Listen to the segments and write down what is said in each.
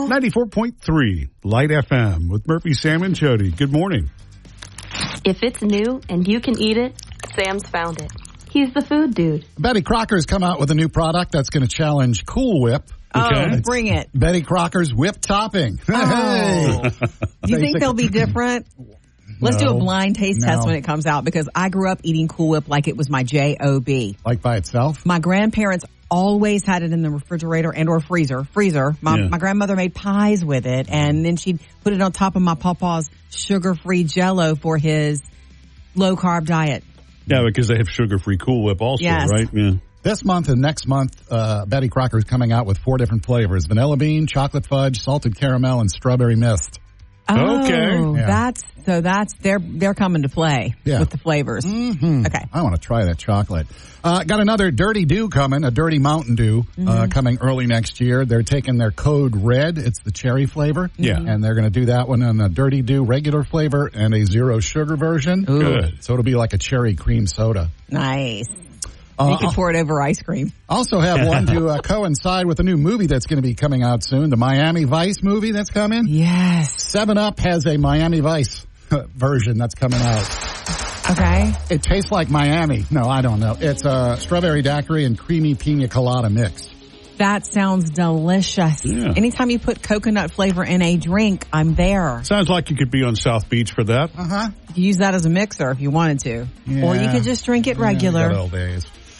94.3 Light FM with Murphy, Sam, and Jody. Good morning. If it's new and you can eat it, Sam's found it. He's the food dude. Betty Crocker's come out with a new product that's going to challenge Cool Whip. Okay. Bring it. Betty Crocker's whip topping. Oh. Do you think they'll be different? Let's do a blind taste test when it comes out, because I grew up eating Cool Whip like it was my J-O-B. Like by itself? My grandparents always had it in the refrigerator and or freezer. My grandmother made pies with it, and then she'd put it on top of my papa's sugar-free Jell-O for his low-carb diet. Yeah, because they have sugar-free Cool Whip also, right? Yeah. This month and next month, Betty Crocker is coming out with 4 different flavors: vanilla bean, chocolate fudge, salted caramel, and strawberry mist. Oh, okay. Yeah. They're coming to play with the flavors. Mm-hmm. Okay. I want to try that chocolate. Got another Dirty Dew coming, a Dirty Mountain Dew, coming early next year. They're taking their code red. It's the cherry flavor. Yeah. And they're going to do that one in a Dirty Dew regular flavor and a zero sugar version. Ooh. Good. So it'll be like a cherry cream soda. Nice. You can pour it over ice cream. Also have one to coincide with a new movie that's going to be coming out soon, the Miami Vice movie that's coming. Yes. 7-Up has a Miami Vice version that's coming out. Okay. It tastes like Miami. No, I don't know. It's a strawberry daiquiri and creamy pina colada mix. That sounds delicious. Yeah. Anytime you put coconut flavor in a drink, I'm there. Sounds like you could be on South Beach for that. Uh-huh. You could use that as a mixer if you wanted to. Yeah. Or you could just drink it regular. Good old days.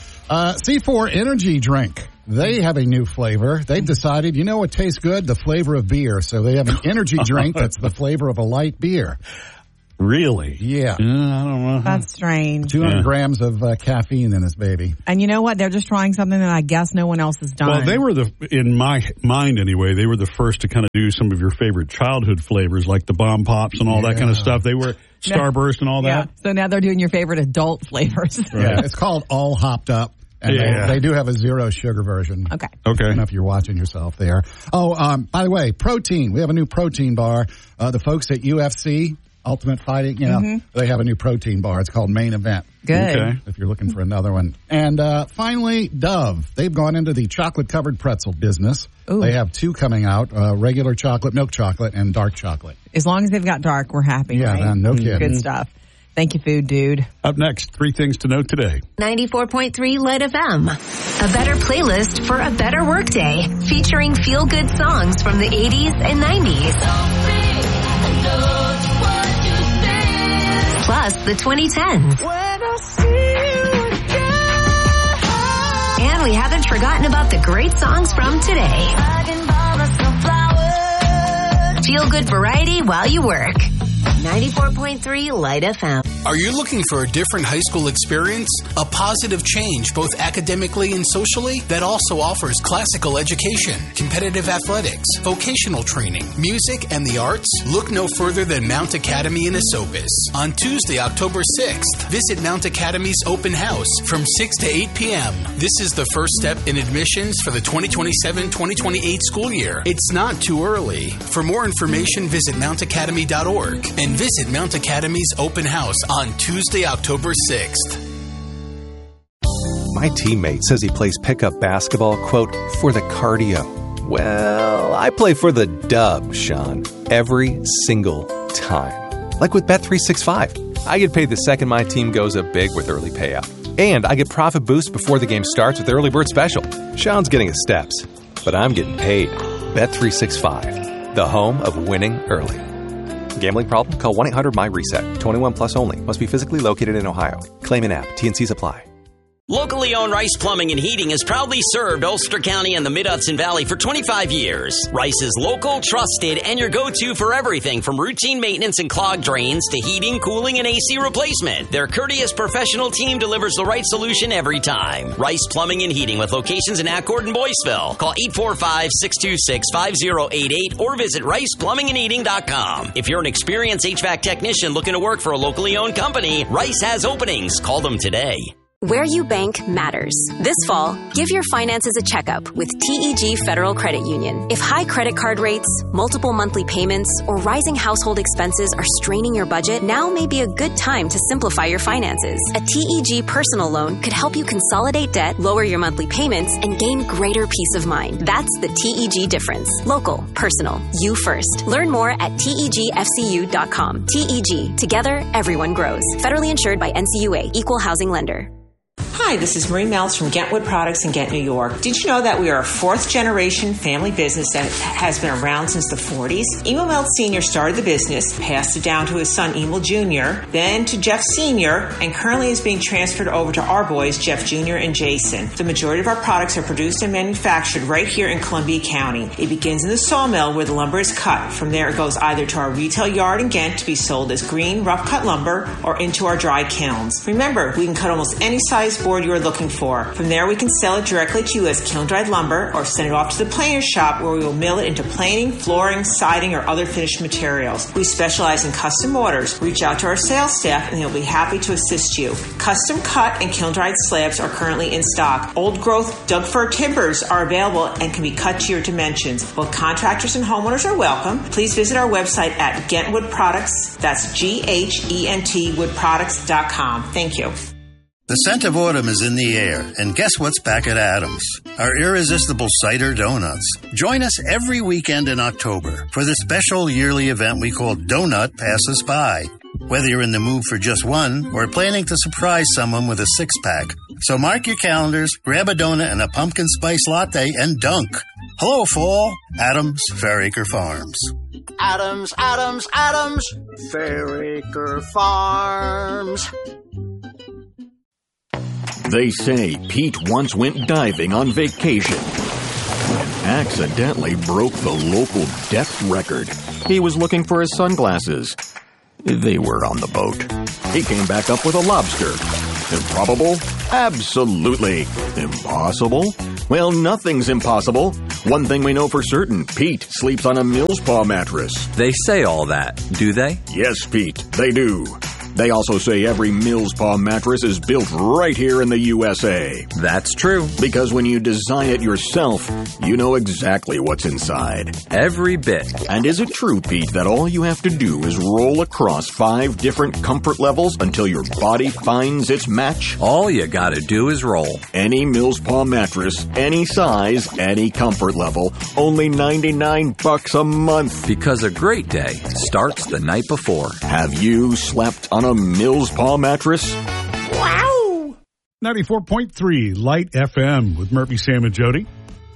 C4 Energy Drink. They have a new flavor. They've decided, you know what tastes good? The flavor of beer. So they have an energy drink that's the flavor of a light beer. Really? Yeah. I don't know. That's strange. 200 grams of caffeine in this baby. And you know what? They're just trying something that I guess no one else has done. Well, they were in my mind anyway, they were the first to kind of do some of your favorite childhood flavors like the Bomb Pops and all that kind of stuff. They were Starburst and all that. So now they're doing your favorite adult flavors. Right. Yeah, it's called All Hopped Up. And they do have a zero sugar version. Okay. I don't know if you're watching yourself there. Oh, by the way, protein. We have a new protein bar. The folks at UFC, Ultimate Fighting, they have a new protein bar. It's called Main Event. Good. Okay. If you're looking for another one. And finally, Dove. They've gone into the chocolate-covered pretzel business. Ooh. They have 2 coming out, regular chocolate, milk chocolate, and dark chocolate. As long as they've got dark, we're happy, Yeah, right? man, no kidding. Good stuff. Thank you, food dude. Up next, 3 things to know today. 94.3 Light FM. A better playlist for a better workday, featuring feel-good songs from the 80s and 90s. Plus the 2010s. And we haven't forgotten about the great songs from today. Feel good variety while you work. 94.3 Light FM. Are you looking for a different high school experience? A positive change both academically and socially that also offers classical education, competitive athletics, vocational training, music, and the arts? Look no further than Mount Academy in Esopus. On Tuesday, October 6th, visit Mount Academy's open house from 6 to 8 p.m. This is the first step in admissions for the 2027-2028 school year. It's not too early. For more information, visit mountacademy.org and visit Mount Academy's open house on Tuesday, October 6th. My teammate says he plays pickup basketball, quote, for the cardio. Well, I play for the dub, Sean, every single time. Like with Bet365. I get paid the second my team goes up big with early payout. And I get profit boost before the game starts with Early Bird Special. Sean's getting his steps, but I'm getting paid. Bet365, the home of winning early. Gambling problem? Call 1-800-MY-RESET. 21 plus only. Must be physically located in Ohio. Claim in app. T&Cs apply. Locally owned Rice Plumbing and Heating has proudly served Ulster County and the Mid-Hudson Valley for 25 years. Rice is local, trusted, and your go-to for everything from routine maintenance and clogged drains to heating, cooling, and AC replacement. Their courteous professional team delivers the right solution every time. Rice Plumbing and Heating with locations in Accord and Boyceville. Call 845-626-5088 or visit riceplumbingandheating.com. If you're an experienced HVAC technician looking to work for a locally owned company, Rice has openings. Call them today. Where you bank matters. This fall, give your finances a checkup with TEG Federal Credit Union. If high credit card rates, multiple monthly payments, or rising household expenses are straining your budget, now may be a good time to simplify your finances. A TEG personal loan could help you consolidate debt, lower your monthly payments, and gain greater peace of mind. That's the TEG difference. Local, personal, you first. Learn more at TEGFCU.com. TEG. Together, everyone grows. Federally insured by NCUA. Equal housing lender. Hi, this is Marie Meltz from Gentwood Products in Ghent, New York. Did you know that we are a fourth-generation family business that has been around since the 40s? Emil Meltz Sr. started the business, passed it down to his son Emil Jr., then to Jeff Sr., and currently is being transferred over to our boys, Jeff Jr. and Jason. The majority of our products are produced and manufactured right here in Columbia County. It begins in the sawmill where the lumber is cut. From there, it goes either to our retail yard in Ghent to be sold as green, rough-cut lumber or into our dry kilns. Remember, we can cut almost any size board you are looking for. From there, we can sell it directly to you as kiln-dried lumber or send it off to the planer's shop where we will mill it into planing, flooring, siding, or other finished materials. We specialize in custom orders. Reach out to our sales staff and they'll be happy to assist you. Custom cut and kiln-dried slabs are currently in stock. Old-growth Doug fir timbers are available and can be cut to your dimensions. Both contractors and homeowners are welcome. Please visit our website at Gentwood Products. That's GHENT woodproducts.com. Thank you. The scent of autumn is in the air, and guess what's back at Adams? Our irresistible cider donuts. Join us every weekend in October for the special yearly event we call Donut Passes By. Whether you're in the mood for just one or planning to surprise someone with a six-pack. So mark your calendars, grab a donut and a pumpkin spice latte, and dunk. Hello, fall. Adams Fairacre Farms. Adams, Adams, Adams, Fairacre Farms. They say Pete once went diving on vacation and accidentally broke the local depth record. He was looking for his sunglasses. They were on the boat. He came back up with a lobster. Improbable? Absolutely. Impossible? Well, nothing's impossible. One thing we know for certain, Pete sleeps on a Millspaw mattress. They say all that, do they? Yes, Pete, they do. They also say every Millspaw mattress is built right here in the USA. That's true. Because when you design it yourself, you know exactly what's inside. Every bit. And is it true, Pete, that all you have to do is roll across 5 different comfort levels until your body finds its match? All you gotta do is roll. Any Millspaw mattress, any size, any comfort level, only $99 a month. Because a great day starts the night before. Have you slept on a Millspaw mattress? Wow! 94.3 Light FM with Murphy, Sam, and Jody.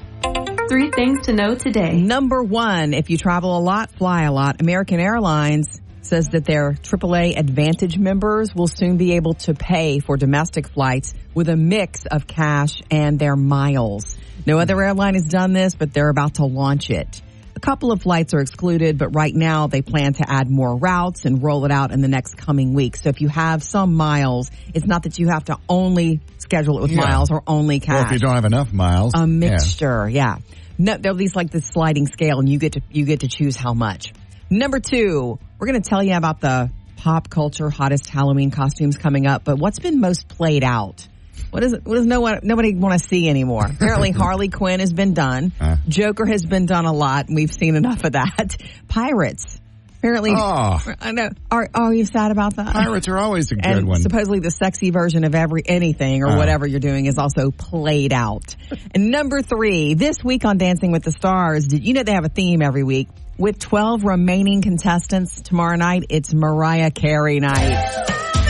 3 things to know today. Number 1, if you travel a lot, fly a lot. American Airlines says that their AAA Advantage members will soon be able to pay for domestic flights with a mix of cash and their miles. No other airline has done this, but they're about to launch it. A couple of flights are excluded, but right now they plan to add more routes and roll it out in the next coming weeks. So if you have some miles, it's not that you have to only schedule it with miles or only cash. Or if you don't have enough miles. A mixture, yeah. No, there'll be like this sliding scale, and you get to choose how much. Number 2, we're going to tell you about the pop culture hottest Halloween costumes coming up, but what's been most played out? What does nobody want to see anymore? Apparently Harley Quinn has been done. Joker has been done a lot, and we've seen enough of that. Pirates. Apparently, I know. Are you sad about that? Pirates are always a good one. Supposedly the sexy version of anything or whatever you're doing is also played out. And number 3, this week on Dancing with the Stars, did you know they have a theme every week? With 12 remaining contestants tomorrow night, it's Mariah Carey night.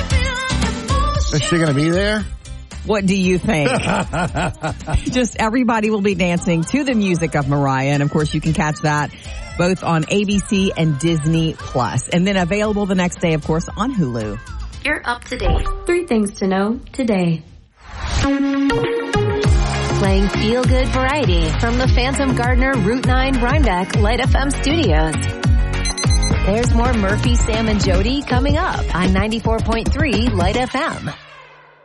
Is she going to be there? What do you think? Just everybody will be dancing to the music of Mariah. And, of course, you can catch that both on ABC and Disney+. And then available the next day, of course, on Hulu. You're up to date. 3 things to know today. Playing feel-good variety from the Phantom Gardener Route 9 Rhinebeck Light FM studios. There's more Murphy, Sam, and Jody coming up on 94.3 Light FM.